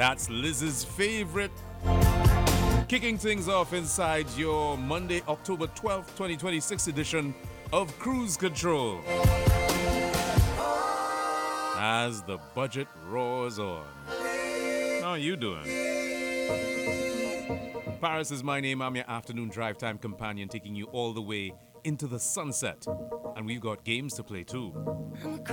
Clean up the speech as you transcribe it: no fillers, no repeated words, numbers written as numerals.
That's Liz's favorite. Kicking things off inside your Monday, October 12th, 2026 edition of Cruise Control. As the budget roars on. How are you doing? Paris is my name. I'm your afternoon drive time companion, taking you all the way into the sunset. And we've got games to play too.